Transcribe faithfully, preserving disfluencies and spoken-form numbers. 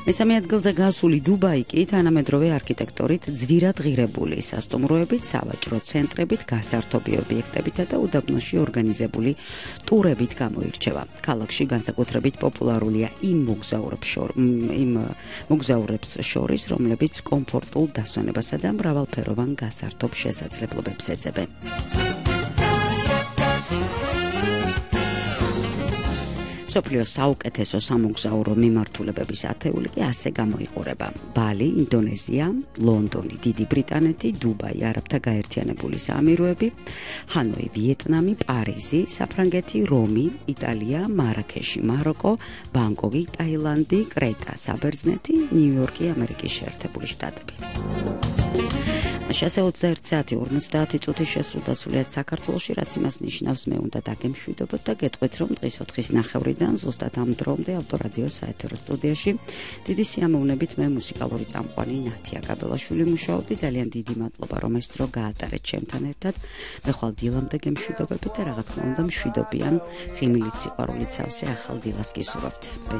მესამე ადგილზე გასული დუბაი კი თანამედროვე არქიტექტორით ძვირად ღირებული სასტუმროებით, სავაჭრო ცენტრებით, გასართობი ობიექტებითა და უდაბნოში ორგანიზებული ტურებით გამოირჩევა. ქალაქში განსაკუთრებით პოპულარულია იმ მოგზაურებს იმ მოგზაურებს შორის, რომლებიც კომფორტულ დასვენებასა და მრავალფეროვან გასართობ შესაძლებლობებს ეძებენ. მსოფლიოს საუკეთესო სამოგზაურო მიმართულებების ათეული კი ასე გამოიყურება: ბალი, ინდონეზია, ლონდონი, დიდი ბრიტანეთი, დუბაი, არაბთა გაერთიანებული საამიროები, ჰანოი, ვიეტნამი, პარიზი, საფრანგეთი, რომი, იტალია, მარაქეში, მაროკო, ბანგკოკი, ტაილანდი, კრეტა, საბერძნეთი, ნიუ-იორკი, ამერიკის შეერთებული შტატები. შასე ოცდაერთი საათი ორმოცდაათი წუთი შესრულდა სულიად საქართველოში, რაც იმას ნიშნავს, მე უნდა დაგემშვიდობოთ და გეტყვით, რომ დღის ოთხის ნახევრიდან ზუსტად ამ დრომდე ავტორადიო საეთერო სტუდიაში დიდი სიამოვნებით მე მუსიკალური წამყვანი ნათია გაბელაშვილი მუშაობდი. ძალიან დიდი მადლობა, რომ ეს დრო გაატარეთ ჩემთან ერთად. მე ხვალ დილამდე გემშვიდობებით და რა თქმა უნდა მშვიდობიან ღიმილით სიყვარულით სავსე ახალ დილას გისურვებთ.